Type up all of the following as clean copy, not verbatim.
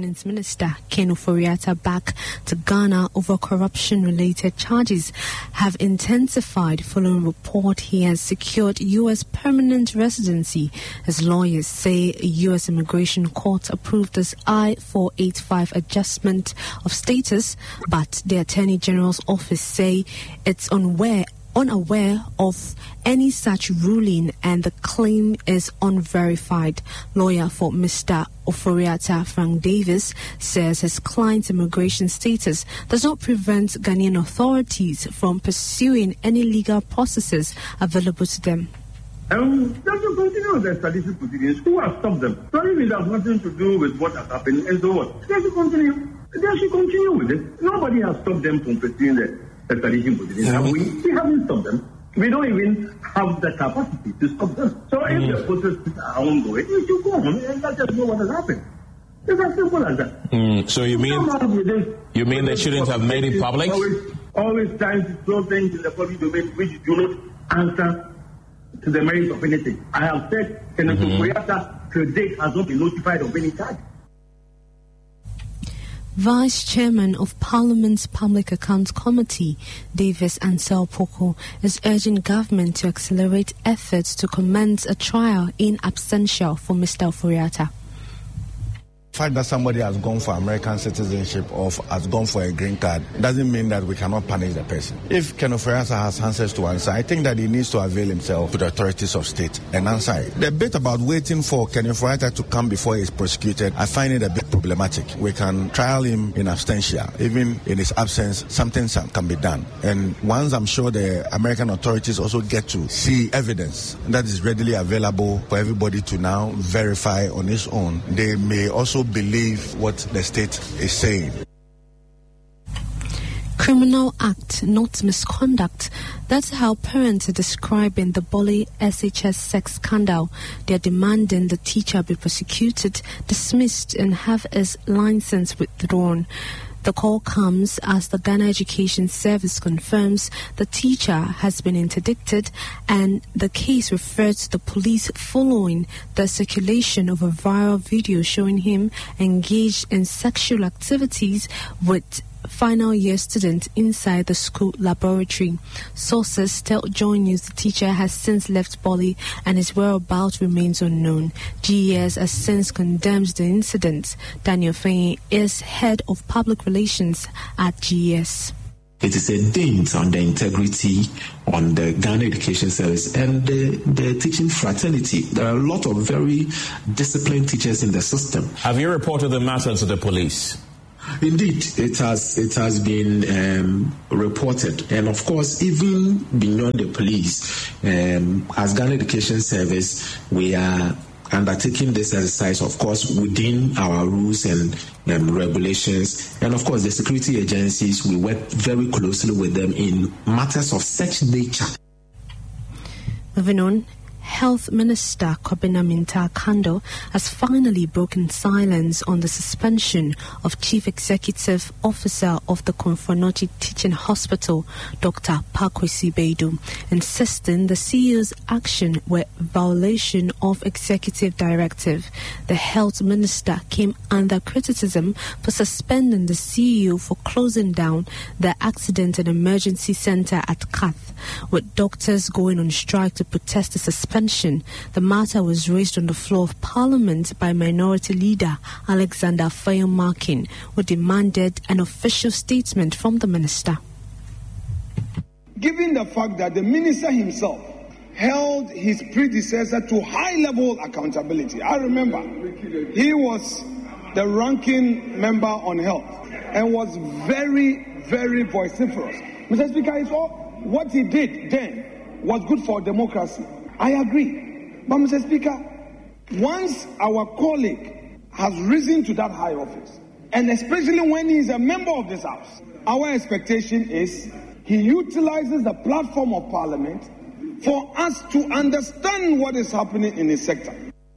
Minister Ken Ofori-Atta back to Ghana over corruption-related charges have intensified following report he has secured U.S. permanent residency. His lawyers say a U.S. immigration court approved this I-485 adjustment of status, but the Attorney General's office say it's unaware of any such ruling and the claim is unverified. Lawyer for Mr. Ofori-Atta, Frank Davis, says his client's immigration status does not prevent Ghanaian authorities from pursuing any legal processes available to them. They should continue their extradition proceedings. Who has stopped them? So if it has nothing to do with what has happened and so on, they should continue. They should continue with it. Nobody has stopped them from pursuing the extradition proceedings. We haven't stopped them. We don't even have the capacity to stop them. So if the processes are ongoing, we should go on and let us know what has happened. It's as simple as that. So you mean they shouldn't have made it public? Always trying to throw things in the public domain which do not answer to the merits of anything. I have said Senator Ofori-Atta to date has not been notified of any charge. Vice Chairman of Parliament's Public Accounts Committee, Davis Ansel Poko, is urging government to accelerate efforts to commence a trial in absentia for Mr. Ofori-Atta. The fact that somebody has gone for American citizenship or has gone for a green card doesn't mean that we cannot punish the person. If Ken Ofori-Atta has answers to answer, I think that he needs to avail himself to the authorities of state and answer it. The bit about waiting for Ken Ofori-Atta to come before he is prosecuted, I find it a bit problematic. We can trial him in absentia. Even in his absence, something can be done. And once I'm sure the American authorities also get to see evidence that is readily available for everybody to now verify on its own, they may also believe what the state is saying. Criminal act, not misconduct. That's how parents are describing the Boli SHS sex scandal. They are demanding the teacher be prosecuted, dismissed, and have his license withdrawn. The call comes as the Ghana Education Service confirms the teacher has been interdicted and the case referred to the police following the circulation of a viral video showing him engaged in sexual activities with final year student inside the school laboratory. Sources tell Joy News the teacher has since left Boli and his whereabouts remains unknown. GES has since condemned the incident. Daniel Fenye is head of public relations at GES. It is a dent on the integrity on the Ghana Education Service and the teaching fraternity. There are a lot of very disciplined teachers in the system. Have you reported the matter to the police? Indeed, it has been reported, and of course, even beyond the police, as Ghana Education Service, we are undertaking this exercise, of course, within our rules and regulations, and of course, the security agencies. We work very closely with them in matters of such nature. Moving on. Health Minister Kwabena Mintah-Kando has finally broken silence on the suspension of Chief Executive Officer of the Komfo-Anokye Teaching Hospital, Dr. Pakwesi Baidu, insisting the CEO's action were violation of Executive Directive. The Health Minister came under criticism for suspending the CEO for closing down the Accident and Emergency Center at Kath, with doctors going on strike to protest the suspension. The matter was raised on the floor of Parliament by Minority Leader Alexander Fayon-Markin, who demanded an official statement from the minister. Given the fact that the minister himself held his predecessor to high-level accountability, I remember he was the ranking member on health and was very, very vociferous. Mr. Speaker, it's all, what he did then was good for democracy. I agree. But Mr. Speaker, once our colleague has risen to that high office, and especially when he is a member of this House, our expectation is he utilizes the platform of Parliament for us to understand what is happening in his sector.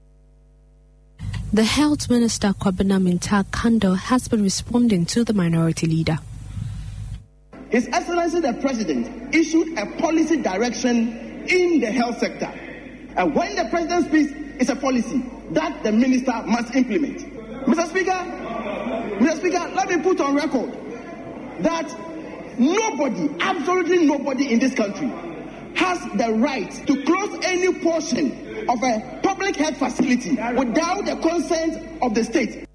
The Health Minister Kwabena Mintah-Kando has been responding to the Minority Leader. His Excellency the President issued a policy direction in the health sector. And when the President speaks, it's a policy that the minister must implement. Mr. Speaker, let me put on record that nobody, absolutely nobody in this country has the right to close any portion of a public health facility without the consent of the state.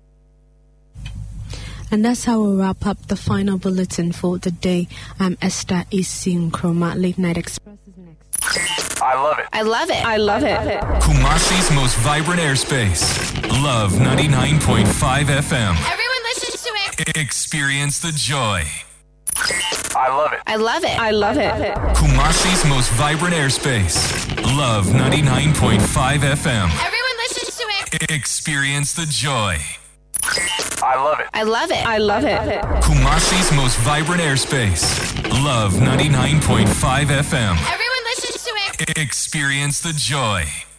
And that's how we'll wrap up the final bulletin for the day. I'm Esther Isin Kroma. Late Night Express is next. I love it. I love it. I love it. Kumasi's most vibrant airspace. Love 99.5 FM. Everyone listens to it. Experience the joy. I love it. I love it. I love it. Kumasi's most vibrant airspace. Love 99.5 FM. Everyone listens to it. Experience the joy. I love it. I love it. I love it. Kumasi's most vibrant airspace. Love 99.5 FM. Everyone listens to it. Experience the joy.